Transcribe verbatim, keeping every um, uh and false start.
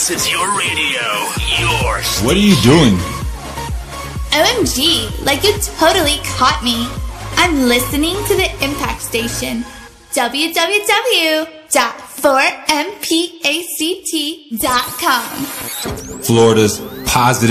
This is your radio, your station. What are you doing? O M G, like you totally caught me. I'm listening to the Impact Station. w w w dot four m pact dot com. Florida's positive